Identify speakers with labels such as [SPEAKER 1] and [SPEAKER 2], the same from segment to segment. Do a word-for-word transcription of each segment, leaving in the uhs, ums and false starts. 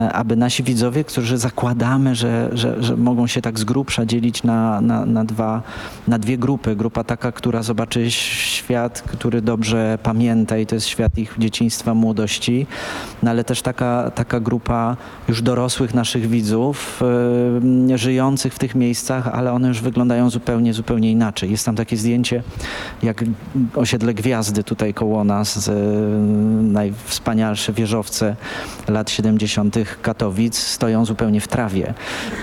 [SPEAKER 1] aby nasi widzowie, którzy zakładamy, że, że, że mogą się tak z grubsza dzielić na, na, na, dwa, na dwie grupy. Grupa taka, która zobaczy świat, który dobrze pamięta i to jest świat ich dzieciństwa, młodości, no ale też taka, taka grupa już dorosłych naszych widzów, yy, żyjących w tych miejscach, ale one już wyglądają zupełnie, zupełnie inaczej. Jest tam takie zdjęcie, jak osiedle Gwiazdy tutaj koło nas, yy, najwspanialsze wieżowce lat siedemdziesiątych Katowic stoją zupełnie w trawie.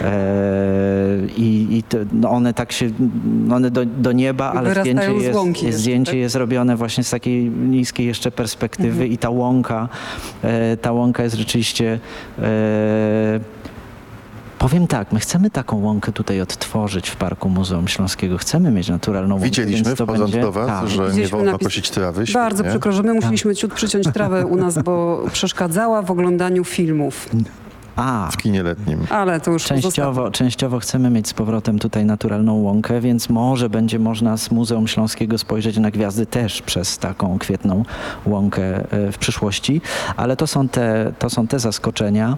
[SPEAKER 1] I, i to, no one tak się, one do, do nieba, ale zdjęcie jest,
[SPEAKER 2] jeszcze,
[SPEAKER 1] zdjęcie
[SPEAKER 2] tak?
[SPEAKER 1] jest robione właśnie z takiej niskiej jeszcze perspektywy mhm. i ta łąka, ta łąka jest rzeczywiście... Powiem tak, my chcemy taką łąkę tutaj odtworzyć w Parku Muzeum Śląskiego. Chcemy mieć naturalną łąkę.
[SPEAKER 3] Widzieliśmy w porządku
[SPEAKER 1] będzie...
[SPEAKER 3] do was,
[SPEAKER 1] tak.
[SPEAKER 3] że nie wolno napis... kosić trawy. Świetnie.
[SPEAKER 2] Bardzo przykro, że my musieliśmy ciut przyciąć trawę u nas, bo przeszkadzała w oglądaniu filmów.
[SPEAKER 1] A,
[SPEAKER 3] w kinie letnim.
[SPEAKER 2] Ale to już
[SPEAKER 1] częściowo, częściowo chcemy mieć z powrotem tutaj naturalną łąkę, więc może będzie można z Muzeum Śląskiego spojrzeć na gwiazdy też przez taką kwietną łąkę w przyszłości, ale to są te, to są te zaskoczenia.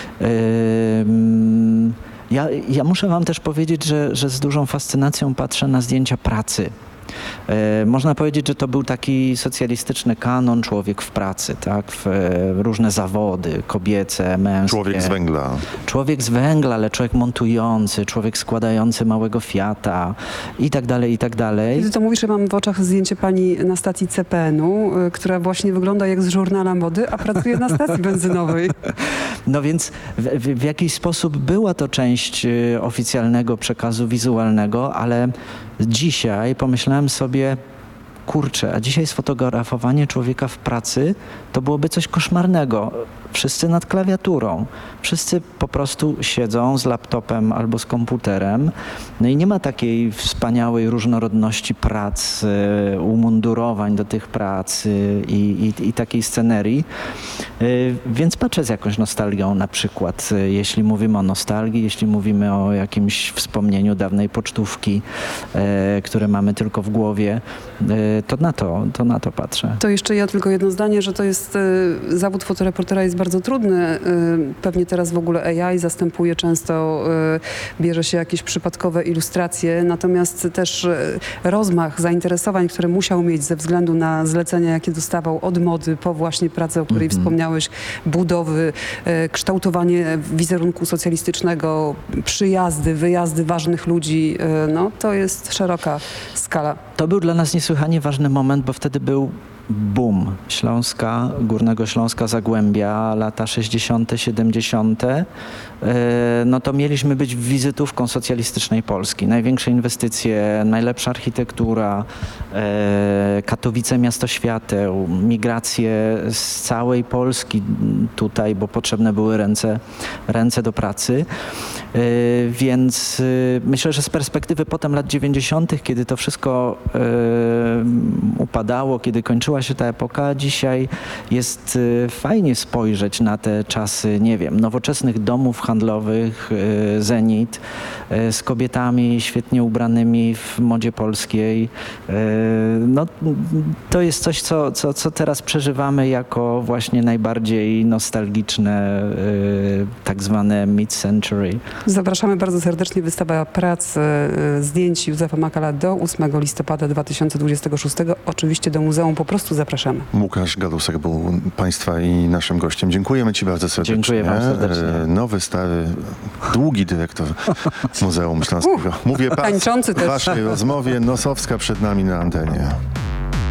[SPEAKER 1] Ja, ja muszę wam też powiedzieć, że, że z dużą fascynacją patrzę na zdjęcia pracy. E, można powiedzieć, że to był taki socjalistyczny kanon, człowiek w pracy, tak? W, e, różne zawody kobiece, męskie.
[SPEAKER 3] Człowiek z węgla.
[SPEAKER 1] Człowiek z węgla, ale człowiek montujący, człowiek składający małego Fiata i tak dalej, i tak dalej.
[SPEAKER 2] Kiedy to mówisz, że mam w oczach zdjęcie pani na stacji C P N-u, y, która właśnie wygląda jak z żurnala mody, a pracuje na stacji benzynowej.
[SPEAKER 1] No więc w, w, w jakiś sposób była to część y, oficjalnego przekazu wizualnego, ale dzisiaj pomyślałem sobie, kurczę, a dzisiaj sfotografowanie człowieka w pracy to byłoby coś koszmarnego. Wszyscy nad klawiaturą. Wszyscy po prostu siedzą z laptopem albo z komputerem. No i nie ma takiej wspaniałej różnorodności prac, umundurowań do tych prac i, i, i takiej scenerii. Więc patrzę z jakąś nostalgią na przykład, jeśli mówimy o nostalgii, jeśli mówimy o jakimś wspomnieniu dawnej pocztówki, które mamy tylko w głowie, to na to, to na to patrzę.
[SPEAKER 2] To jeszcze ja tylko jedno zdanie, że to jest y, zawód fotoreportera jest bardzo trudny. Y, pewnie teraz w ogóle A I zastępuje często, y, bierze się jakieś przypadkowe ilustracje, natomiast też y, rozmach zainteresowań, które musiał mieć ze względu na zlecenia, jakie dostawał od mody po właśnie pracę, o której mm-hmm. wspomniałeś, budowy, y, kształtowanie wizerunku socjalistycznego, przyjazdy, wyjazdy ważnych ludzi, y, no to jest szeroka skala.
[SPEAKER 1] To był dla nas niesłychanie ważny moment, bo wtedy był boom Śląska, Górnego Śląska, Zagłębia, lata sześćdziesiąte, siedemdziesiąte. No to mieliśmy być wizytówką socjalistycznej Polski. Największe inwestycje, najlepsza architektura, Katowice miasto świateł, migracje z całej Polski tutaj, bo potrzebne były ręce, ręce do pracy. Więc myślę, że z perspektywy potem lat dziewięćdziesiątych, kiedy to wszystko upadało, kiedy kończyła się ta epoka, dzisiaj jest fajnie spojrzeć na te czasy, nie wiem, nowoczesnych domów handlowych, Zenit, z kobietami świetnie ubranymi w modzie polskiej. No, to jest coś, co, co, co teraz przeżywamy jako właśnie najbardziej nostalgiczne, tak zwane mid-century.
[SPEAKER 2] Zapraszamy bardzo serdecznie. Wystawa prac, zdjęć Józefa Makala do ósmego listopada dwa tysiące dwudziestego szóstego. Oczywiście do muzeum po prostu zapraszamy.
[SPEAKER 3] Łukasz Galusek był Państwa i naszym gościem. Dziękujemy Ci bardzo serdecznie.
[SPEAKER 1] Dziękuję Wam serdecznie.
[SPEAKER 3] Nowy, stary, długi dyrektor Muzeum Śląskiego. Mówię pas
[SPEAKER 2] tańczący też.
[SPEAKER 3] w Waszej rozmowie. Nosowska przed nami na antenie.